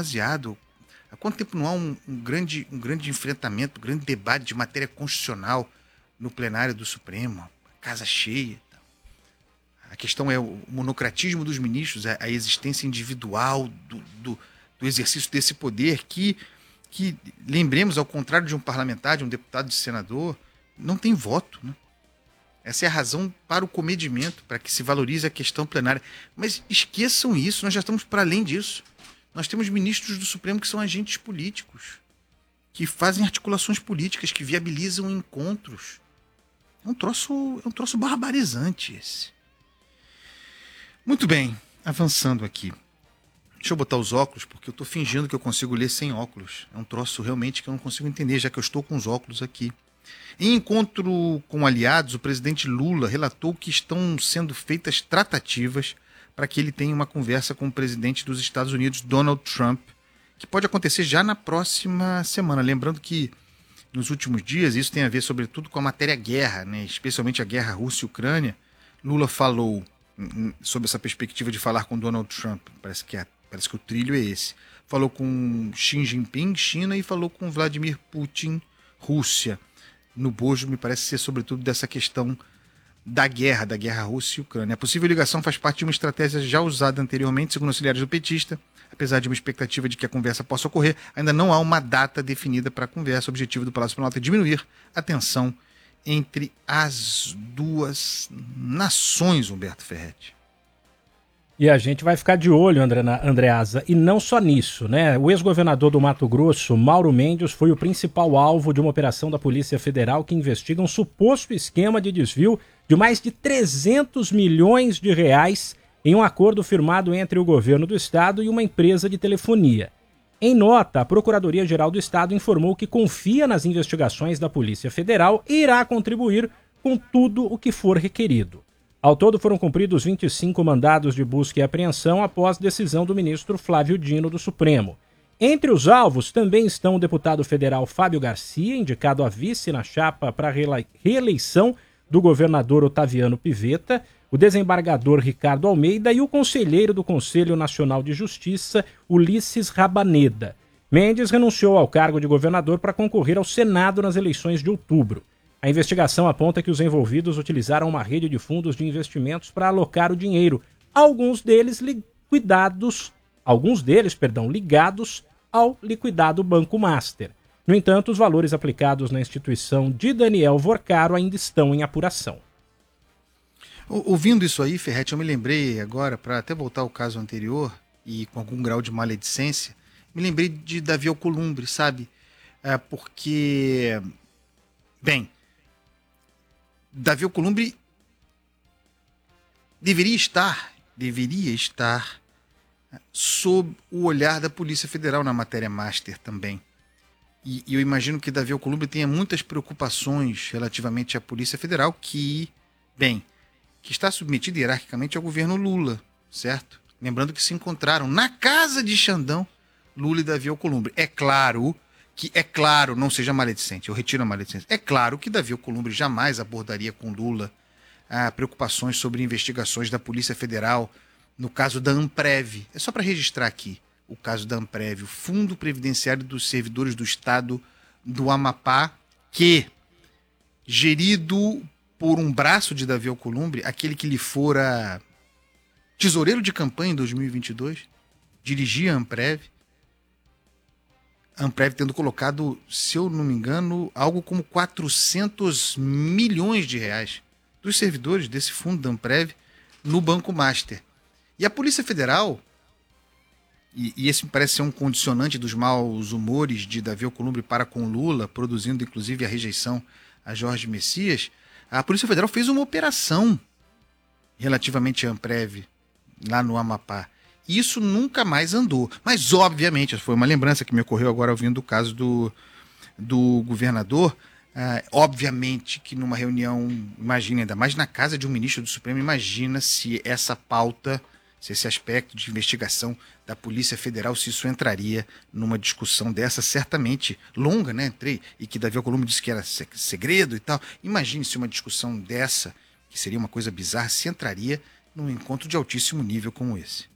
esvaziado. Há quanto tempo não há um grande enfrentamento, um grande debate de matéria constitucional no plenário do Supremo, casa cheia? A questão é o monocratismo dos ministros, a existência individual do exercício desse poder que, lembremos, ao contrário de um parlamentar, de um deputado, de senador, não tem voto, né? Essa é a razão para o comedimento, para que se valorize a questão plenária. Mas esqueçam isso, nós já estamos para além disso. Nós temos ministros do Supremo que são agentes políticos, que fazem articulações políticas, que viabilizam encontros. É um troço barbarizante esse. Muito bem, avançando aqui. Deixa eu botar os óculos, porque eu estou fingindo que eu consigo ler sem óculos. É um troço realmente que eu não consigo entender, já que eu estou com os óculos aqui. Em encontro com aliados, o presidente Lula relatou que estão sendo feitas tratativas para que ele tenha uma conversa com o presidente dos Estados Unidos, Donald Trump, que pode acontecer já na próxima semana. Lembrando que nos últimos dias, isso tem a ver sobretudo com a matéria guerra, né? Especialmente a guerra Rússia e Ucrânia. Lula falou sobre essa perspectiva de falar com Donald Trump, parece que o trilho é esse. Falou com Xi Jinping, China, e falou com Vladimir Putin, Rússia. No bojo, me parece ser sobretudo dessa questão da guerra Rússia e Ucrânia. A possível ligação faz parte de uma estratégia já usada anteriormente, segundo auxiliares do petista. Apesar de uma expectativa de que a conversa possa ocorrer, ainda não há uma data definida para a conversa. O objetivo do Palácio Planalto é diminuir a tensão entre as duas nações, Humberto Ferretti. E a gente vai ficar de olho, Andreasa, e não só nisso, né? O ex-governador do Mato Grosso, Mauro Mendes, foi o principal alvo de uma operação da Polícia Federal que investiga um suposto esquema de desvio de mais de 300 milhões de reais em um acordo firmado entre o governo do estado e uma empresa de telefonia. Em nota, a Procuradoria-Geral do Estado informou que confia nas investigações da Polícia Federal e irá contribuir com tudo o que for requerido. Ao todo foram cumpridos 25 mandados de busca e apreensão após decisão do ministro Flávio Dino do Supremo. Entre os alvos também estão o deputado federal Fábio Garcia, indicado a vice na chapa para a reeleição do governador Otaviano Pivetta, o desembargador Ricardo Almeida e o conselheiro do Conselho Nacional de Justiça, Ulisses Rabaneda. Mendes renunciou ao cargo de governador para concorrer ao Senado nas eleições de outubro. A investigação aponta que os envolvidos utilizaram uma rede de fundos de investimentos para alocar o dinheiro, alguns deles ligados ao liquidado Banco Master. No entanto, os valores aplicados na instituição de Daniel Vorcaro ainda estão em apuração. Ouvindo isso aí, Ferretti, eu me lembrei agora, para até voltar ao caso anterior, e com algum grau de maledicência, me lembrei de Davi Alcolumbre, sabe? Porque, bem, Davi Alcolumbre deveria estar sob o olhar da Polícia Federal na matéria Master também. E eu imagino que Davi Alcolumbre tenha muitas preocupações relativamente à Polícia Federal que está submetida hierarquicamente ao governo Lula, certo? Lembrando que se encontraram na casa de Xandão, Lula e Davi Alcolumbre. É claro, não seja maledicente, eu retiro a maledicência. É claro que Davi Alcolumbre jamais abordaria com Lula preocupações sobre investigações da Polícia Federal no caso da Amprev. É só para registrar aqui o caso da Amprev, o Fundo Previdenciário dos Servidores do Estado do Amapá, que, gerido por um braço de Davi Alcolumbre, aquele que lhe fora tesoureiro de campanha em 2022, dirigia a Amprev tendo colocado, se eu não me engano, algo como 400 milhões de reais dos servidores desse fundo da Amprev no Banco Master. E a Polícia Federal, e esse me parece ser um condicionante dos maus humores de Davi Alcolumbre para com Lula, produzindo inclusive a rejeição a Jorge Messias, a Polícia Federal fez uma operação relativamente à Amprev lá no Amapá. Isso nunca mais andou. Mas, obviamente, foi uma lembrança que me ocorreu agora ouvindo o caso do governador. Obviamente que numa reunião, imagina, ainda mais na casa de um ministro do Supremo, imagina se essa pauta, se esse aspecto de investigação da Polícia Federal, se isso entraria numa discussão dessa, certamente longa, né? E que Davi Alcolumbre disse que era segredo e tal. Imagine se uma discussão dessa, que seria uma coisa bizarra, se entraria num encontro de altíssimo nível como esse.